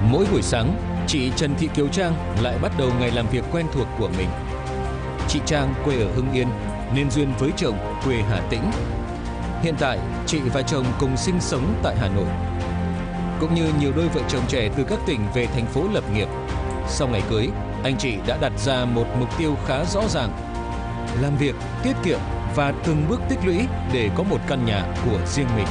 Mỗi buổi sáng, chị Trần Thị Kiều Trang lại bắt đầu ngày làm việc quen thuộc của mình. Chị Trang quê ở Hưng Yên nên duyên với chồng quê Hà Tĩnh. Hiện tại, chị và chồng cùng sinh sống tại Hà Nội. Cũng như nhiều đôi vợ chồng trẻ từ các tỉnh về thành phố lập nghiệp, sau ngày cưới, anh chị đã đặt ra một mục tiêu khá rõ ràng: làm việc, tiết kiệm và từng bước tích lũy để có một căn nhà của riêng mình.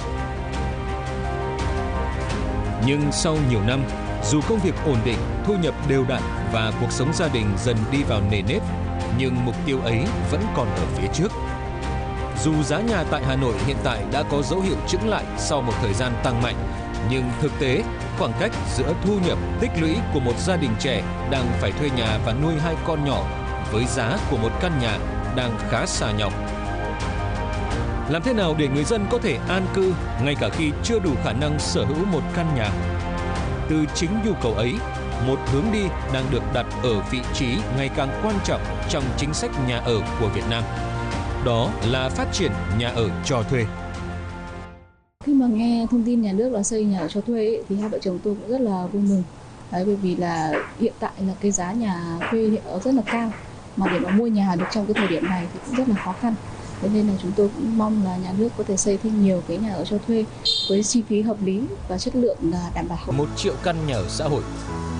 Nhưng sau nhiều năm, dù công việc ổn định, thu nhập đều đặn và cuộc sống gia đình dần đi vào nề nếp, nhưng mục tiêu ấy vẫn còn ở phía trước. Dù giá nhà tại Hà Nội hiện tại đã có dấu hiệu chững lại sau một thời gian tăng mạnh, nhưng thực tế, khoảng cách giữa thu nhập tích lũy của một gia đình trẻ đang phải thuê nhà và nuôi 2 con nhỏ với giá của một căn nhà đang khá xa nhau. Làm thế nào để người dân có thể an cư ngay cả khi chưa đủ khả năng sở hữu một căn nhà? Từ chính nhu cầu ấy, một hướng đi đang được đặt ở vị trí ngày càng quan trọng trong chính sách nhà ở của Việt Nam. Đó là phát triển nhà ở cho thuê. Khi mà nghe thông tin nhà nước là xây nhà ở cho thuê ấy, thì hai vợ chồng tôi cũng rất là vui mừng. Đấy, bởi vì là hiện tại là cái giá nhà thuê hiện ở rất là cao, mà để mà mua nhà được trong cái thời điểm này thì cũng rất là khó khăn. Thế nên là chúng tôi cũng mong là nhà nước có thể xây thêm nhiều cái nhà ở cho thuê với chi phí hợp lý và chất lượng là đảm bảo. 1 triệu căn nhà ở xã hội.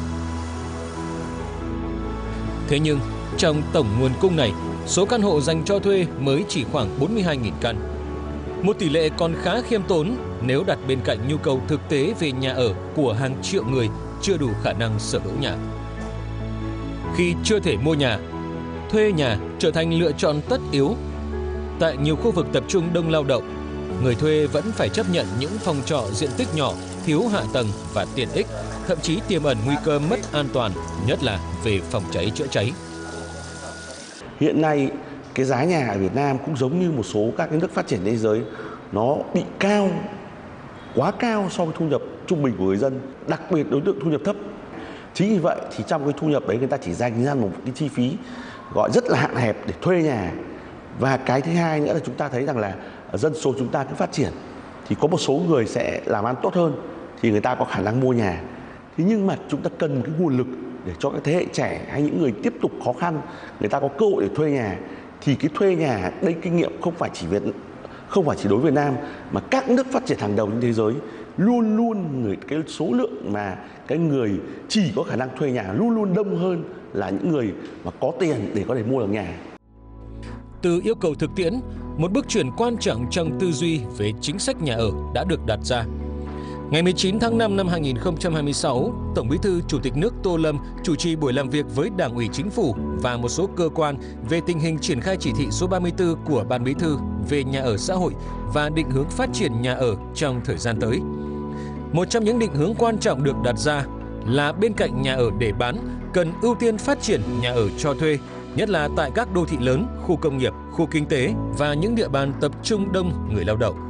Thế nhưng, trong tổng nguồn cung này, số căn hộ dành cho thuê mới chỉ khoảng 42.000 căn. Một tỷ lệ còn khá khiêm tốn nếu đặt bên cạnh nhu cầu thực tế về nhà ở của hàng triệu người chưa đủ khả năng sở hữu nhà. Khi chưa thể mua nhà, thuê nhà trở thành lựa chọn tất yếu. Tại nhiều khu vực tập trung đông lao động, người thuê vẫn phải chấp nhận những phòng trọ diện tích nhỏ, thiếu hạ tầng và tiện ích, thậm chí tiềm ẩn nguy cơ mất an toàn, nhất là về phòng cháy chữa cháy. Hiện nay, cái giá nhà ở Việt Nam cũng giống như một số các cái nước phát triển thế giới, nó bị cao, quá cao so với thu nhập trung bình của người dân, đặc biệt đối tượng thu nhập thấp. Chính vì vậy thì trong cái thu nhập đấy người ta chỉ dành ra một cái chi phí gọi rất là hạn hẹp để thuê nhà. Và cái thứ hai nữa là chúng ta thấy rằng là dân số chúng ta cứ phát triển thì có một số người sẽ làm ăn tốt hơn thì người ta có khả năng mua nhà. Thế nhưng mà chúng ta cần một cái nguồn lực để cho các thế hệ trẻ hay những người tiếp tục khó khăn người ta có cơ hội để thuê nhà. Thì cái thuê nhà đây kinh nghiệm không phải chỉ đối với Việt Nam mà các nước phát triển hàng đầu trên thế giới luôn luôn cái số lượng mà cái người chỉ có khả năng thuê nhà luôn luôn đông hơn là những người mà có tiền để có thể mua được nhà. Từ yêu cầu thực tiễn, một bước chuyển quan trọng trong tư duy về chính sách nhà ở đã được đặt ra. Ngày 19 tháng 5 năm 2026, Tổng Bí thư Chủ tịch nước Tô Lâm chủ trì buổi làm việc với Đảng ủy Chính phủ và một số cơ quan về tình hình triển khai chỉ thị số 34 của Ban Bí thư về nhà ở xã hội và định hướng phát triển nhà ở trong thời gian tới. Một trong những định hướng quan trọng được đặt ra là bên cạnh nhà ở để bán, cần ưu tiên phát triển nhà ở cho thuê, nhất là tại các đô thị lớn, khu công nghiệp, khu kinh tế và những địa bàn tập trung đông người lao động.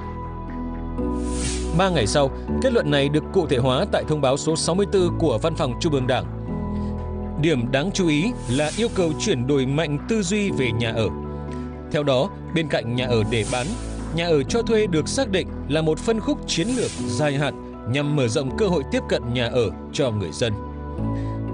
3 ngày sau, kết luận này được cụ thể hóa tại thông báo số 64 của Văn phòng Trung ương Đảng. Điểm đáng chú ý là yêu cầu chuyển đổi mạnh tư duy về nhà ở. Theo đó, bên cạnh nhà ở để bán, nhà ở cho thuê được xác định là một phân khúc chiến lược dài hạn nhằm mở rộng cơ hội tiếp cận nhà ở cho người dân.